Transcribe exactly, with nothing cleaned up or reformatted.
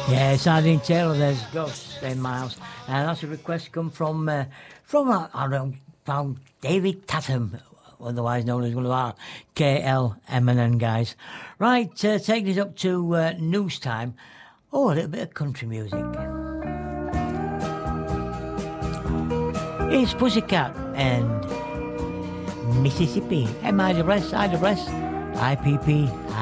Yeah, Sardine Taylor, there's Ghost in my house. And that's a request come from, uh, from uh, I don't know, from David Tatham, otherwise known as one of our K L M N N guys. Right, uh, taking us up to uh, news time. Oh, a little bit of country music. It's Pussycat and Mississippi. M I W S, I W S, I P P,